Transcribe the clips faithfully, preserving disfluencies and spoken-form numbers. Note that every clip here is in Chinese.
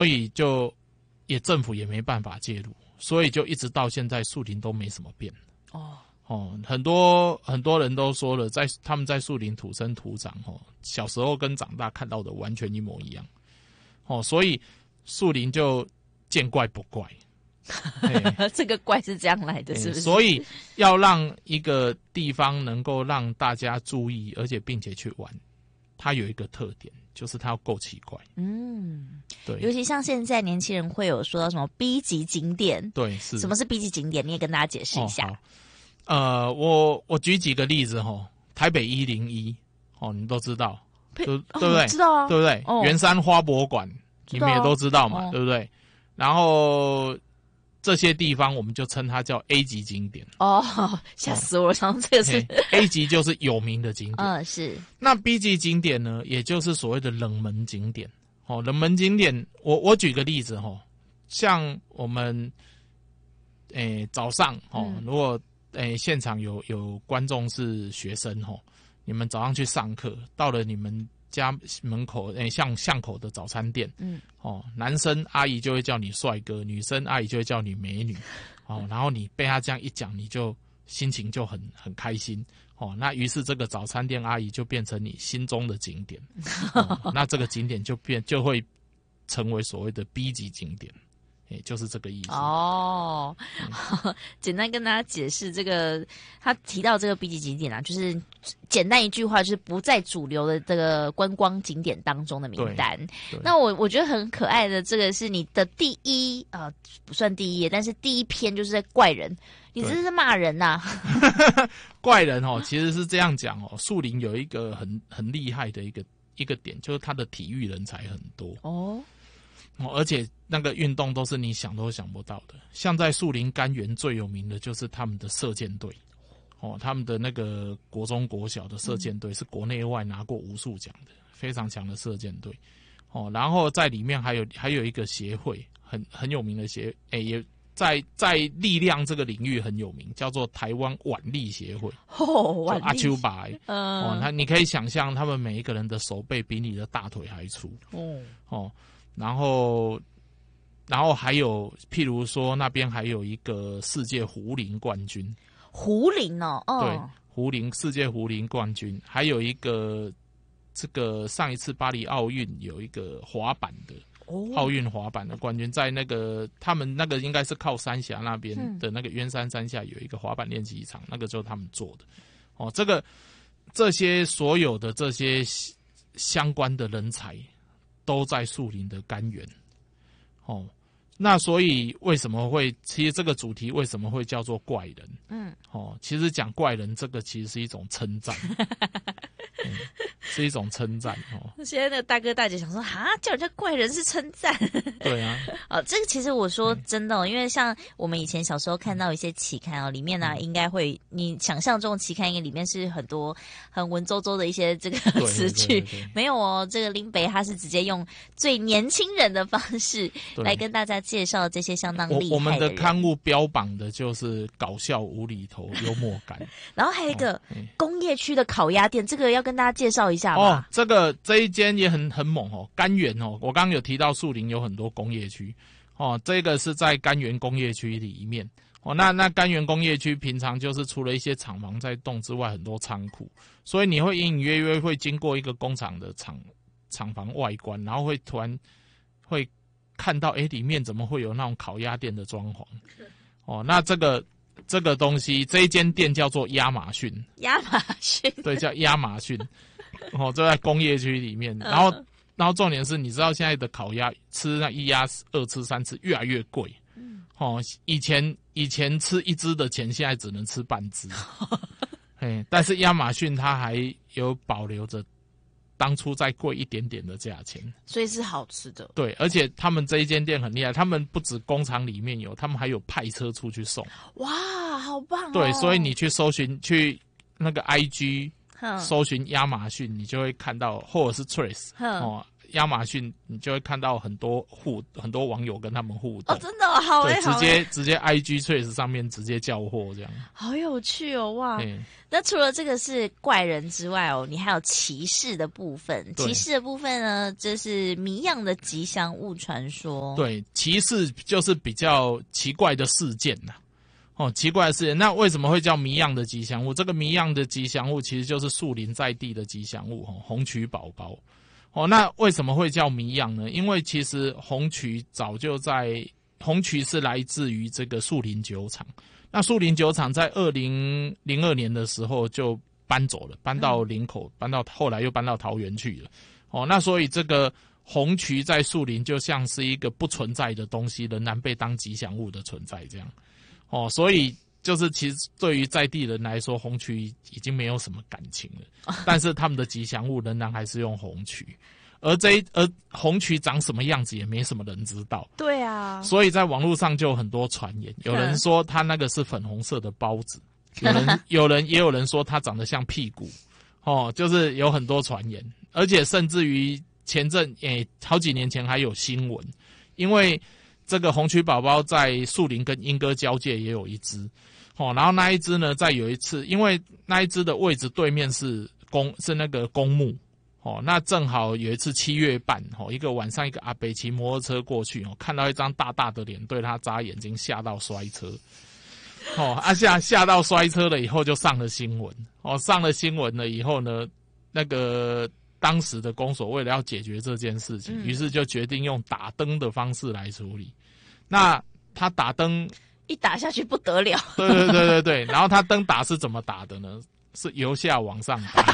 所以就也政府也没办法介入，所以就一直到现在树林都没什么变。哦哦，很多很多人都说了，在他们在树林土生土长，哦，小时候跟长大看到的完全一模一样。哦，所以树林就见怪不怪。 这个怪是这样来的，是不是？ 所以要让一个地方能够让大家注意，而且并且去玩，它有一个特点，就是它要够奇怪。 嗯， 对。 尤其像现在年轻人会有说到什么 B 级景点， 对，是。 什么是 B 级景点？你也跟大家解释一下。 哦、呃，我我举几个例子哈、哦，台北一零一哦，你们都知道，对、哦、对不对？ 知道啊， 对不对？哦、圆山花博馆，你们也都知道嘛，哦、对不对？然后。这些地方我们就称它叫 A 级景点哦，吓死我了！想这个是 A 级就是有名的景点， 嗯，是。 那 B 级景点呢，也就是所谓的冷门景点。哦，冷门景点，我我举个例子哈、哦，像我们，诶早上哦，嗯、如果诶现场有有观众是学生哈、哦，你们早上去上课，到了你们家门口，诶、欸，像巷口的早餐店，嗯，哦，男生阿姨就会叫你帅哥，女生阿姨就会叫你美女，哦，然后你被他这样一讲，你就心情就很很开心，哦，那于是这个早餐店阿姨就变成你心中的景点，哦、那这个景点就变就会成为所谓的 B 级景点。也就是这个意思哦、嗯。简单跟大家解释这个，他提到这个 B 级景点啊，就是简单一句话，就是不在主流的这个观光景点当中的名单。那我我觉得很可爱的，这个是你的第一呃不算第一页，但是第一篇就是在怪人，你这是骂人呐、啊！ 怪人哦，其实是这样讲哦，树林有一个很很厉害的一个一个点，就是他的体育人才很多哦。哦，而且那个运动都是你想都想不到的，像在树林甘源最有名的就是他们的射箭队，哦，他们的那个国中国小的射箭队是国内外拿过无数奖的，非常强的射箭队，哦，然后在里面还有还有一个协会，很很有名的协，哎，也在在力量这个领域很有名，叫做台湾腕力协会， 哦，腕力阿丘白， 嗯， 哦，他你可以想象他们每一个人的手背比你的大腿还粗，哦，哦。然后，然后还有，譬如说那边还有一个世界壶铃冠军， 壶铃哦，哦， 对，壶铃世界壶铃冠军，还有一个这个上一次巴黎奥运有一个滑板的奥运滑板的冠军，在那个他们那个应该是靠三峡那边的那个鸢山山下有一个滑板练习场，那个就是他们做的。哦，这个这些所有的这些相关的人才。都在树林的甘源，哦，那所以为什么会？其实这个主题为什么会叫做怪人？嗯，哦，其实讲怪人这个其实是一种称赞，嗯、是一种称赞哦。 现在那个大哥大姐想说，哈，叫人家怪人是称赞？ 对啊， 哦，这个其实我说真的、哦，因为像我们以前小时候看到一些期刊哦，里面呢、啊、应该会，你想象中的期刊应该里面是很多很文绉绉的一些这个词句，没有哦，这个林北他是直接用最年轻人的方式来跟大家介绍这些相当厉害的人。 我, 我们的刊物标榜的就是搞笑无厘头幽默感， 然后还有一个、哦、工业区的烤鸭店，这个要跟大家介绍一下吧。 哦，这个这一间也很很猛哦，甘源哦，我刚刚有提到树林有很多工业区哦，这个是在甘源工业区里面哦。那那甘源工业区平常就是除了一些厂房在动之外，很多仓库，所以你会隐隐约约会经过一个工厂的厂厂房外观，然后会突然会看到，哎，里面怎么会有那种烤鸭店的装潢？哦，那这个这个东西，这一间店叫做亚马逊， 亚马逊， 对，叫亚马逊。哦，就在工业区里面，然后，然后重点是，你知道现在的烤鸭吃那一鸭二吃三吃越来越贵，嗯，哦，以前以前吃一只的钱，现在只能吃半只，嘿，但是亚马逊它还有保留着当初再贵一点点的价钱， 所以是好吃的。 对，而且他们这一间店很厉害，他们不止工厂里面有，他们还有派车出去送。 哇，好棒哦！ 对，所以你去搜寻去那个 I G。搜寻亚马逊，你就会看到，或者是 Trace 哦， 亚马逊，你就会看到很多互很多网友跟他们互动。 哦，真的哦，好诶， 直接直接 I G Trace 上面直接叫货这样。 好有趣哦，哇！那除了这个是怪人之外哦，你还有骑士的部分。骑士的部分呢，这是谜样的吉祥物传说。 对，骑士就是比较奇怪的事件呐、啊。哦，奇怪的事件，那为什么会叫谜样的吉祥物？这个谜样的吉祥物其实就是树林在地的吉祥物，哦，红曲宝宝。哦，那为什么会叫谜样呢？因为其实红曲早就在，红曲是来自于这个树林酒厂。那树林酒厂在二零零二年的时候就搬走了，搬到林口，嗯、搬到后来又搬到桃园去了。哦，那所以这个红曲在树林就像是一个不存在的东西，仍然被当吉祥物的存在这样。哦，所以就是其实对于在地人来说，红曲已经没有什么感情了，但是他们的吉祥物仍然还是用红曲。而这一而红曲长什么样子也没什么人知道， 对啊， 所以在网络上就有很多传言，有人说他那个是粉红色的包子，有人有人也有人说他长得像屁股，哦，就是有很多传言，而且甚至于前阵诶好几年前还有新闻，因为这个红曲宝宝在树林跟莺歌交界也有一只，哦，然后那一只呢，在有一次，因为那一只的位置对面是公是那个公墓。哦，那正好有一次七月半，哦，一个晚上，一个阿伯骑摩托车过去，哦，看到一张大大的脸对他眨眼睛，吓到摔车。哦，啊吓吓到摔车了以后就上了新闻。哦，上了新闻了以后呢，那个当时的公所为了要解决这件事情，于、嗯、是就决定用打灯的方式来处理。那他打灯一打下去不得了。 对对对对对，然后他灯打是怎么打的呢？是由下往上打。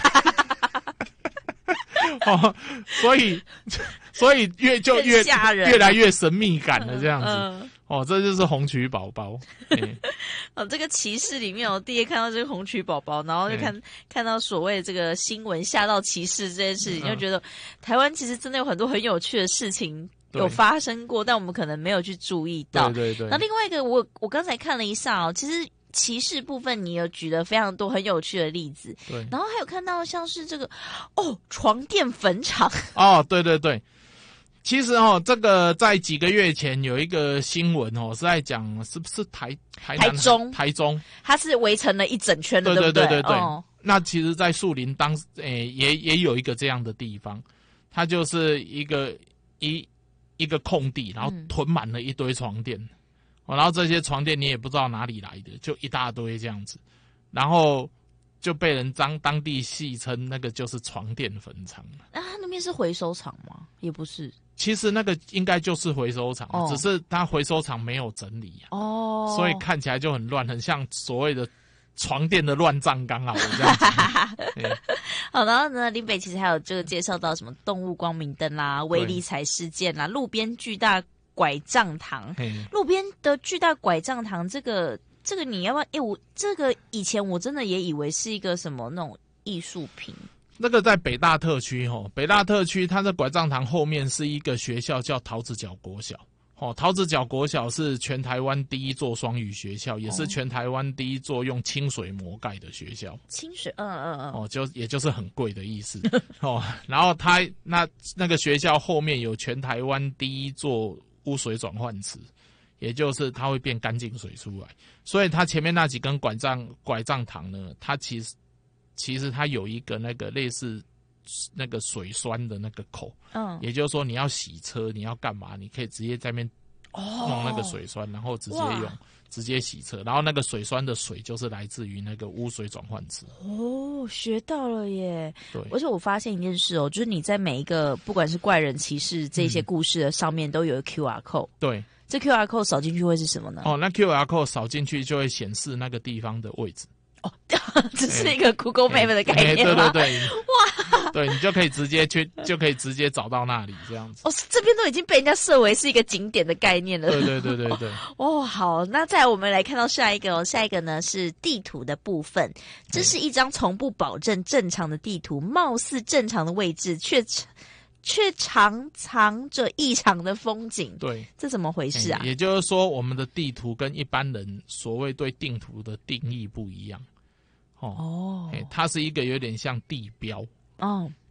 哦，所以，所以越就越越来越神秘感了，这样子。嗯嗯、哦，这就是红曲宝宝。 哦，这个骑士里面，我第一看到这个红曲宝宝，然后就看看到所谓的这个新闻吓到骑士这件事情，嗯、就觉得台湾其实真的有很多很有趣的事情有发生过，但我们可能没有去注意到。 对对对。 那另外一个，我我刚才看了一下哦，其实。骑士部分你有举了非常多很有趣的例子， 对， 然后还有看到像是这个哦床垫坟场哦，对对对，其实哦这个在几个月前有一个新闻哦是在讲是不是台台南台中台中， 它是围成了一整圈的， 对对对对对。 哦、 那其实，在树林当诶也也有一个这样的地方，它就是一个一一个空地，然后囤满了一堆床垫。嗯然后这些床垫你也不知道哪里来的，就一大堆这样子，然后就被人当当地戏称那个就是床垫坟场。 啊，那边是回收厂吗？也不是。 其实那个应该就是回收厂，哦、只是它回收厂没有整理啊，哦，所以看起来就很乱，很像所谓的床垫的乱葬岗好了这样子。 好，然后呢，林北其实还有这个介绍到什么动物光明灯啦、威力彩事件啦、路边巨大。拐杖糖，路边的巨大拐杖糖，这个这个你要不要？哎、欸，我这个以前我真的也以为是一个什么那种艺术品。 那个在北大特区哦，北大特区它的拐杖糖后面是一个学校叫桃子角国小哦，桃子角国小是全台湾第一座双语学校，也是全台湾第一座用清水膜盖的学校。 清水，嗯嗯嗯， 哦，就也就是很贵的意思哦。然后它那那个学校后面有全台湾第一座污水转换池，也就是它会变干净水出来，所以它前面那几根拐杖拐杖糖呢，它其实其实它有一个那个类似那个水栓的那个口，嗯，也就是说你要洗车，你要干嘛，你可以直接在那边弄那个水栓，然后直接用直接洗车，然后那个水栓的水就是来自于那个污水转换池。 哦，学到了耶！ 对， 而且我发现一件事哦，就是你在每一个不管是怪人骑士这些故事的上面都有一个 Q R code。 对， 这 Q R code 扫进去会是什么呢？ 哦，那 Q R code 扫进去就会显示那个地方的位置。 哦，这是一个 Google Map 的概念吗？ 对对对，哇，对你就可以直接去，就可以直接找到那里这样子。 哦，这边都已经被人家设为是一个景点的概念了。 对对对对对。 哦，好，那再来我们来看到下一个哦，下一个呢是地图的部分。这是一张从不保证正常的地图，貌似正常的位置，却却常藏着异常的风景。 对， 这怎么回事啊？ 也就是说，我们的地图跟一般人所谓对地图的定义不一样。哦，哦它是一个有点像地标。哦，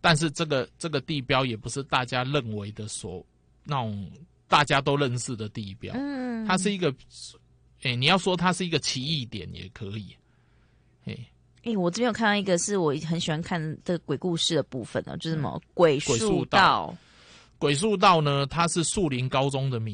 但是这个这个地标也不是大家认为的所那种大家都认识的地标，嗯，它是一个，哎、欸，你要说它是一个奇异点也可以，哎、欸， 哎、欸，我这边有看到一个是我很喜欢看这个鬼故事的部分呢，就是什么鬼术道。 鬼术道呢，它是树林高中的名